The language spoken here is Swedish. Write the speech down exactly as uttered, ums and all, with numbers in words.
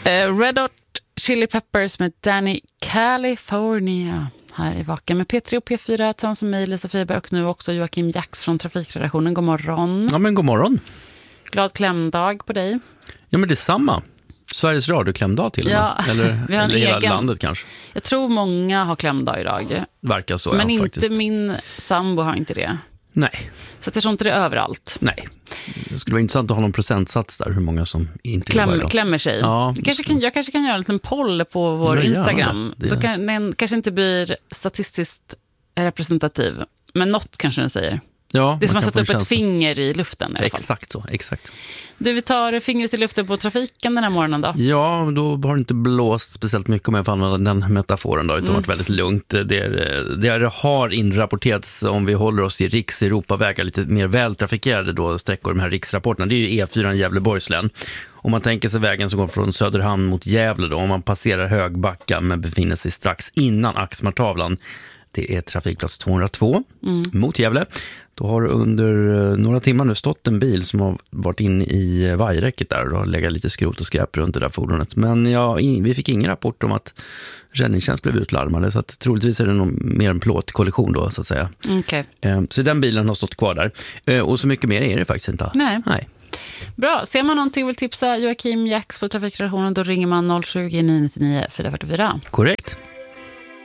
Uh, Red Hot Chili Peppers med Danny California. Här i Vaken med P tre och P fyra tillsammans med mig, Lisa Friberg, och nu också Joakim Jax från Trafikredaktionen. God morgon. Ja, men god morgon. Glad klämdag på dig. Ja, men det är samma. Sveriges Radio klämdag till och med. Ja, eller vi har en eller hela egen. Landet kanske. Jag tror många har klämdag idag. Verkar så, men ja, inte faktiskt. min sambo har inte det. Nej. Så jag tror inte det är överallt. Nej. Det skulle vara intressant att ha någon procentsats där, hur många som inte Kläm, jobbar idag. klämmer sig. Ja, kanske kan, jag kanske kan göra en liten poll på vår Ja, Instagram. det. Det. Då kan den kanske inte blir statistiskt representativ. Men något kanske den säger. Ja, Det är som att man kan sätta få upp en ett känsla. finger i luften i alla fall. Exakt så, exakt så. Du, vi tar fingret i luften på trafiken den här morgonen då. Ja, då har det inte blåst speciellt mycket om jag får använda den metaforen då, utan mm. varit väldigt lugnt. Det, är, det har inrapporterats, om vi håller oss i riks Europavägar, lite mer vältrafikerade då sträckor, de här riksrapporterna. Det är ju E fyra Gävleborgslän. Om man tänker sig vägen som går från Söderhamn mot Gävle då, om man passerar Högbacka men befinner sig strax innan Axmartavlan. Det är trafikplats tvåhundratvå mm. mot Gävle. Då har under några timmar nu stått en bil som har varit in i vajräcket där och har legat lite skrot och skräp runt det där fordonet. Men ja, vi fick ingen rapport om att räddningstjänst blev utlarmade, så att troligtvis är det nog mer en plåtkollision då, så att säga. Okay. Så den bilen har stått kvar där. Och så mycket mer är det faktiskt inte. Nej. Nej. Bra, ser man någonting och vill tipsa Joakim Jax på Trafikredaktionen, då ringer man noll tjugo, nio nio nio, fyra fyra fyra. Korrekt.